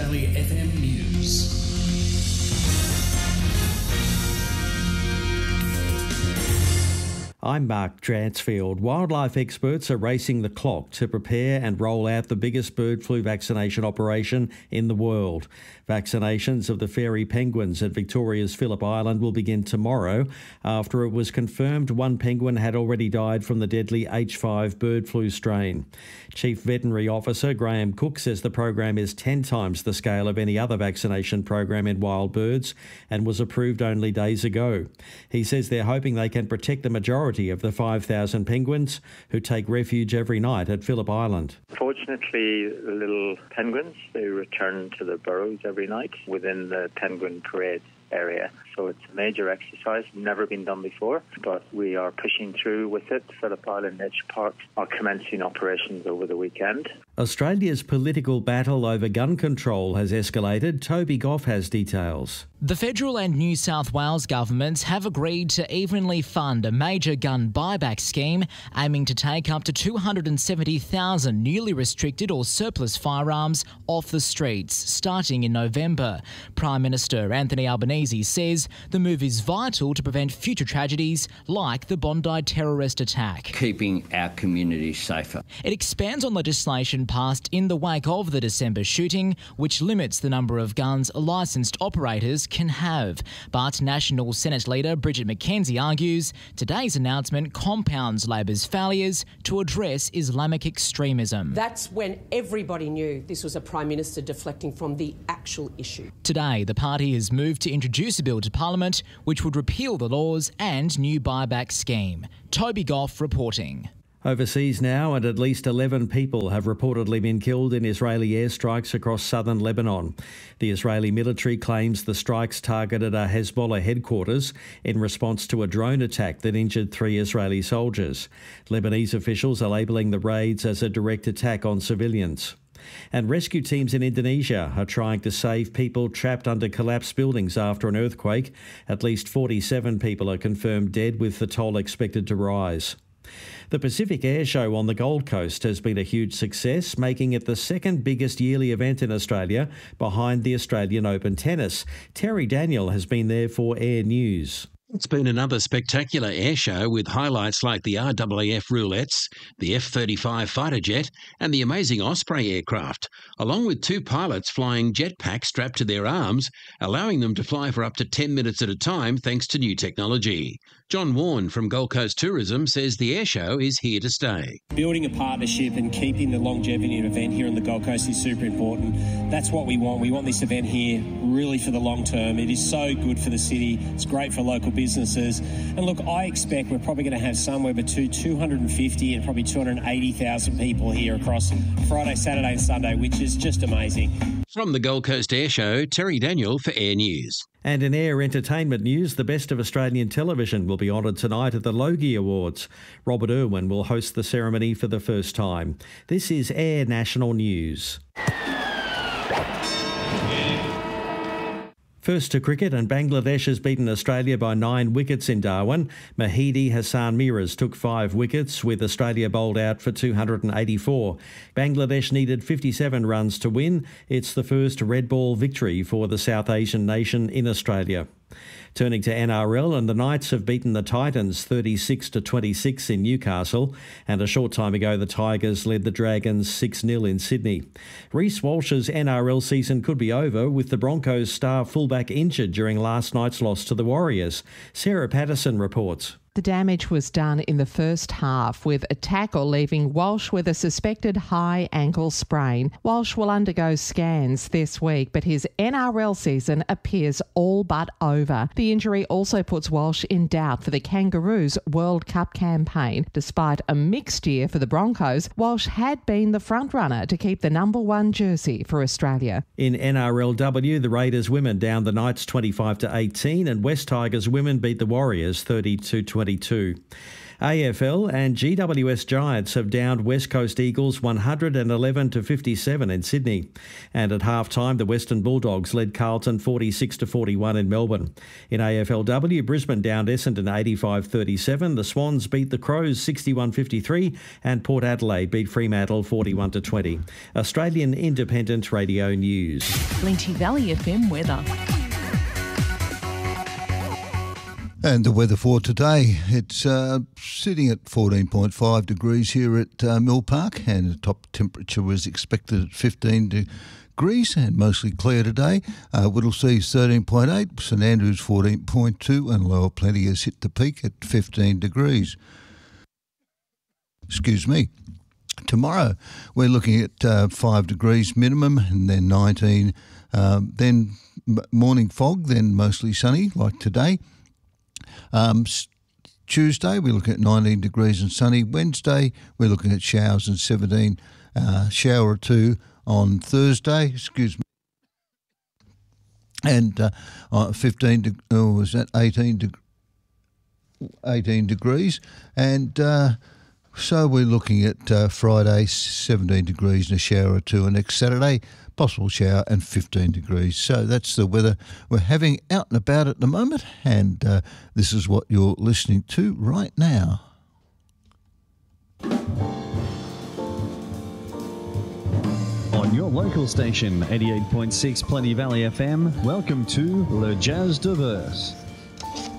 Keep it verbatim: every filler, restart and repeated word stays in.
Valley F M News. I'm Mark Dransfield. Wildlife experts are racing the clock to prepare and roll out the biggest bird flu vaccination operation in the world. Vaccinations of the fairy penguins at Victoria's Phillip Island will begin tomorrow after it was confirmed one penguin had already died from the deadly H five bird flu strain. Chief Veterinary Officer Graham Cook says the program is ten times the scale of any other vaccination program in wild birds and was approved only days ago. He says they're hoping they can protect the majority of the five thousand penguins who take refuge every night at Phillip Island. Fortunately, the little penguins, they return to their burrows every night within the penguin parade area. So it's a major exercise, never been done before, but we are pushing through with it. Phillip Island Nature Park are commencing operations over the weekend. Australia's political battle over gun control has escalated. Toby Goff has details. The federal and New South Wales governments have agreed to evenly fund a major gun buyback scheme aiming to take up to two hundred seventy thousand newly restricted or surplus firearms off the streets starting in November. Prime Minister Anthony Albanese says the move is vital to prevent future tragedies like the Bondi terrorist attack. Keeping our communities safer. It expands on legislation passed in the wake of the December shooting, which limits the number of guns licensed operators can have. But National Senate leader Bridget McKenzie argues today's announcement compounds Labor's failures to address Islamic extremism. That's when everybody knew this was a Prime Minister deflecting from the actual issue. Today, the party has moved to introduce a bill to Parliament which would repeal the laws and new buyback scheme. Toby Goff reporting. Overseas now, and at least eleven people have reportedly been killed in Israeli airstrikes across southern Lebanon. The Israeli military claims the strikes targeted a Hezbollah headquarters in response to a drone attack that injured three Israeli soldiers. Lebanese officials are labelling the raids as a direct attack on civilians. And rescue teams in Indonesia are trying to save people trapped under collapsed buildings after an earthquake. At least forty-seven people are confirmed dead, with the toll expected to rise. The Pacific Air Show on the Gold Coast has been a huge success, making it the second biggest yearly event in Australia behind the Australian Open Tennis. Terry Daniel has been there for Air News. It's been another spectacular air show with highlights like the R A A F roulettes, the F thirty-five fighter jet and the amazing Osprey aircraft, along with two pilots flying jetpacks strapped to their arms, allowing them to fly for up to ten minutes at a time thanks to new technology. John Warren from Gold Coast Tourism says the air show is here to stay. Building a partnership and keeping the longevity of an event here on the Gold Coast is super important. That's what we want. We want this event here really for the long term. It is so good for the city. It's great for local businesses. And look, I expect we're probably going to have somewhere between two hundred fifty and probably two hundred eighty thousand people here across Friday, Saturday and Sunday, which is just amazing. From the Gold Coast Air Show, Terry Daniel for Air News. And in air entertainment news, the best of Australian television will be honoured tonight at the Logie Awards. Robert Irwin will host the ceremony for the first time. This is Air National News. First to cricket, and Bangladesh has beaten Australia by nine wickets in Darwin. Mahidi Hassan Miraz took five wickets, with Australia bowled out for two hundred eighty-four. Bangladesh needed fifty-seven runs to win. It's the first red ball victory for the South Asian nation in Australia. Turning to N R L, and the Knights have beaten the Titans thirty-six to twenty-six in Newcastle, and a short time ago the Tigers led the Dragons six nil in Sydney. Reece Walsh's N R L season could be over, with the Broncos star fullback injured during last night's loss to the Warriors. Sarah Patterson reports. The damage was done in the first half, with a tackle leaving Walsh with a suspected high ankle sprain. Walsh will undergo scans this week, but his N R L season appears all but over. The injury also puts Walsh in doubt for the Kangaroos World Cup campaign. Despite a mixed year for the Broncos, Walsh had been the front-runner to keep the number one jersey for Australia. In N R L W, the Raiders women downed the Knights twenty-five to eighteen, and West Tigers women beat the Warriors thirty to twenty-two. A F L and G W S Giants have downed West Coast Eagles one hundred eleven to fifty-seven in Sydney. And at half-time, the Western Bulldogs led Carlton forty-six to forty-one in Melbourne. In A F L W, Brisbane downed Essendon eighty-five thirty-seven. The Swans beat the Crows sixty-one fifty-three and Port Adelaide beat Fremantle forty-one to twenty. Australian Independent Radio News. Plenty Valley F M weather. And the weather for today, it's uh, sitting at fourteen point five degrees here at uh, Mill Park, and the top temperature was expected at fifteen degrees and mostly clear today. Uh, Whittlesea's thirteen point eight, St Andrews fourteen point two, and Lower Plenty has hit the peak at fifteen degrees. Excuse me. Tomorrow we're looking at uh, five degrees minimum and then nineteen, um, then morning fog, then mostly sunny like today. Um, Tuesday, we're looking at nineteen degrees and sunny. Wednesday, we're looking at showers and seventeen, uh, shower or two on Thursday, excuse me. And uh, uh, fifteen, de- oh, was that eighteen, de- eighteen degrees. And uh, so we're looking at uh, Friday, seventeen degrees and a shower or two. And next Saturday, possible shower and fifteen degrees. So that's the weather we're having out and about at the moment, and uh, this is what you're listening to right now. On your local station, eighty-eight point six Plenty Valley F M, welcome to Le Jazz Diverse.